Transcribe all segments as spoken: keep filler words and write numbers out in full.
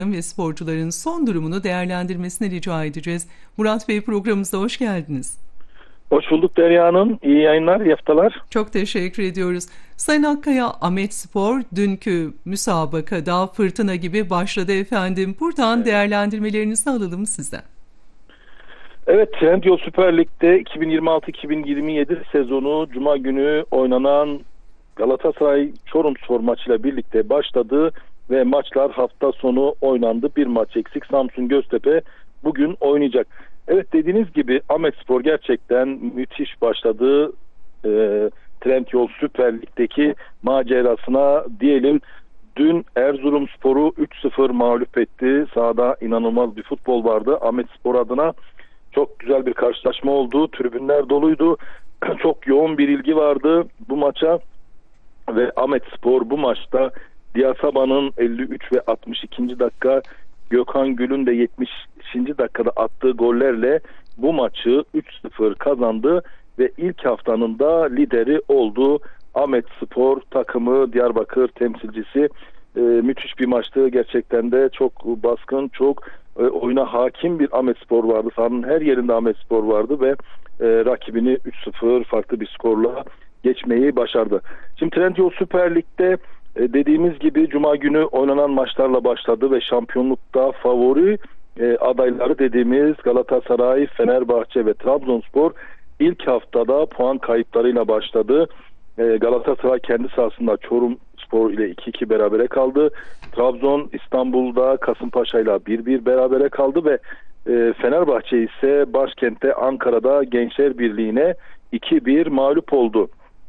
ve sporcuların son durumunu değerlendirmesini rica edeceğiz. Murat Bey, programımıza hoş geldiniz. Hoş bulduk Derya Hanım. İyi yayınlar, iyi haftalar. Çok teşekkür ediyoruz. Sayın Akkaya, Ahmetspor dünkü müsabakada fırtına gibi başladı efendim. Buradan evet. değerlendirmelerinizi alalım sizden. Evet, Trendyol Süper Lig'de iki bin yirmi altı iki bin yirmi yedi sezonu Cuma günü oynanan Galatasaray Çorumspor maçıyla birlikte başladı ve maçlar hafta sonu oynandı. Bir maç eksik, Samsun Göztepe bugün oynayacak. Evet, dediğiniz gibi Ahmetspor gerçekten müthiş başladı. E, Trendyol Süper Lig'deki macerasına diyelim. Dün Erzurumspor'u üç sıfır mağlup etti. Sahada inanılmaz bir futbol vardı. Ahmetspor adına çok güzel bir karşılaşma oldu. Tribünler doluydu. Çok yoğun bir ilgi vardı bu maça. Ve Ahmetspor bu maçta Diasaba'nın elli üç ve altmış ikinci dakika, Gökhan Gül'ün de yetmişinci dakikada attığı gollerle bu maçı üç sıfır kazandı ve ilk haftanın da lideri oldu. Ahmetspor takımı, Diyarbakır temsilcisi, e, müthiş bir maçtı. Gerçekten de çok baskın, çok e, oyuna hakim bir Ahmetspor vardı. Sahanın her yerinde Ahmetspor vardı ve e, rakibini üç sıfır farklı bir skorla geçmeyi başardı. Şimdi Trendyol Süper Lig'de e, dediğimiz gibi Cuma günü oynanan maçlarla başladı ve şampiyonlukta favori e, adayları dediğimiz Galatasaray, Fenerbahçe ve Trabzonspor ilk haftada puan kayıplarıyla başladı. E, Galatasaray kendi sahasında Çorumspor ile iki iki berabere kaldı. Trabzon İstanbul'da Kasımpaşa ile bir bir berabere kaldı ve e, Fenerbahçe ise başkentte Ankara'da Gençler Birliği'ne iki bir mağlup oldu.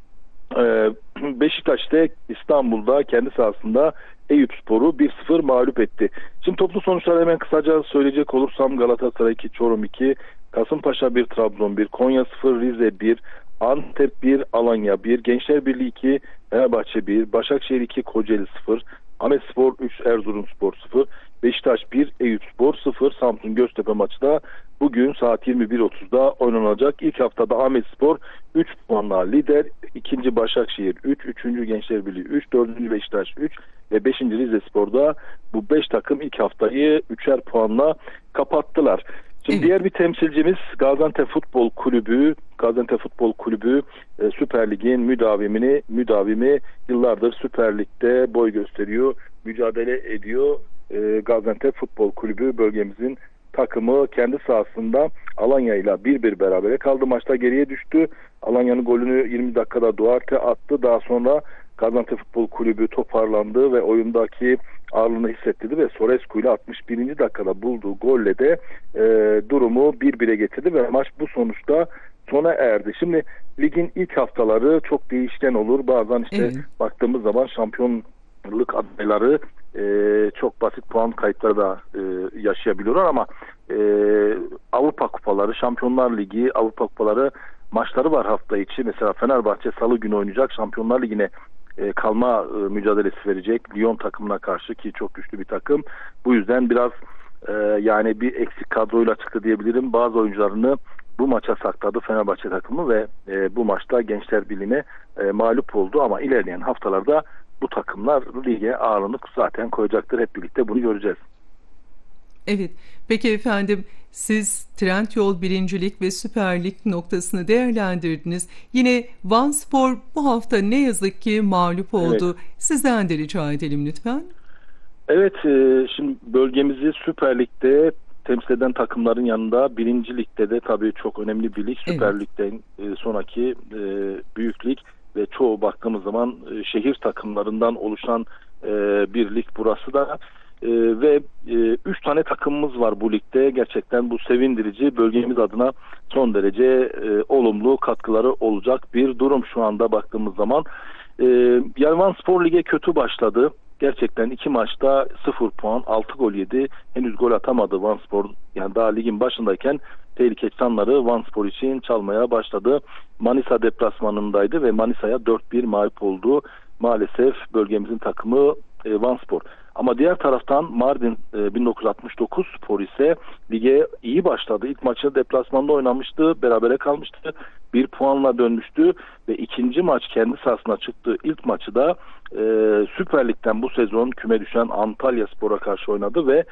Beşiktaş'ta İstanbul'da kendi sahasında Eyüpspor'u bir sıfır mağlup etti. Şimdi toplu sonuçları hemen kısaca söyleyecek olursam: Galatasaray iki, Çorum iki, Kasımpaşa bir, Trabzon bir, Konya sıfır, Rize bir, Antep bir, Alanya bir, Gençler Birliği iki, Fenerbahçe bir, Başakşehir iki, Kocaeli sıfır, Ahmetspor üç, Erzurumspor sıfır, Beşiktaş bir, Eyüpspor sıfır. Samsun Göztepe maçı da bugün saat yirmi bir otuzda oynanacak. İlk haftada Ahmetspor üç puanla lider, ikinci Başakşehir üç, üçüncü Gençler Birliği üç, dördüncü Beşiktaş üç ve beşinci Rizespor'da bu beş takım ilk haftayı üçer puanla kapattılar. Şimdi evet. diğer bir temsilcimiz Gaziantep Futbol Kulübü. Gaziantep Futbol Kulübü e, Süper Lig'in müdavimini, müdavimi yıllardır Süper Lig'de boy gösteriyor, mücadele ediyor. E, Gaziantep Futbol Kulübü bölgemizin takımı kendi sahasında Alanya ile bir bir berabere kaldı. Maçta geriye düştü. Alanya'nın golünü yirmi dakikada Duarte attı. Daha sonra Gaziantep Futbol Kulübü toparlandı ve oyundaki ağırlığını hissettirdi ve Sorescu ile altmış birinci dakikada bulduğu golle de e, durumu bir bire getirdi ve maç bu sonuçta sona erdi. Şimdi ligin ilk haftaları çok değişken olur. Bazen işte evet. baktığımız zaman şampiyonluk adayları e, çok basit puan kayıpları da e, yaşayabiliyorlar ama e, Avrupa Kupaları, Şampiyonlar Ligi, Avrupa Kupaları maçları var hafta içi. Mesela Fenerbahçe Salı günü oynayacak. Şampiyonlar Ligi'ne e, kalma e, mücadelesi verecek Lyon takımına karşı, ki çok güçlü bir takım. Bu yüzden biraz e, yani bir eksik kadroyla çıktı diyebilirim. Bazı oyuncularını bu maça sakladı Fenerbahçe takımı ve e, bu maçta Gençler Birliği'ne e, mağlup oldu ama ilerleyen haftalarda bu takımlar lige ağırlığını zaten koyacaktır. Hep birlikte bunu göreceğiz. Evet. Peki efendim, siz Trendyol Birincilik ve Süper Lig noktasını değerlendirdiniz. Yine Vanspor bu hafta ne yazık ki mağlup oldu. Evet. Sizden de rica edelim lütfen. Evet, şimdi bölgemizi Süper Lig'de temsil eden takımların yanında Birinci Lig'de de tabii çok önemli bir lig. Süper evet. Lig'den sonraki büyük lig ve çoğu baktığımız zaman şehir takımlarından oluşan bir lig burası da. Ee, ve e, üç tane takımımız var bu ligde. Gerçekten bu sevindirici, bölgemiz adına son derece e, olumlu katkıları olacak bir durum şu anda baktığımız zaman. E, yani Vanspor Lig'e kötü başladı. Gerçekten iki maçta sıfır puan, altı gol yedi. Henüz gol atamadı Vanspor. Yani daha ligin başındayken tehlike çanları Vanspor için çalmaya başladı. Manisa deplasmanındaydı ve Manisa'ya dört bir mağlup oldu. Maalesef bölgemizin takımı e, Vanspor. Ama diğer taraftan Mardin e, bin dokuz yüz altmış dokuz Spor ise lige iyi başladı. İlk maçı deplasmanda oynamıştı, berabere kalmıştı. Bir puanla dönmüştü ve ikinci maç kendi sahasına çıktığı ilk maçı da e, Süper Lig'den bu sezon küme düşen Antalyaspor'a karşı oynadı ve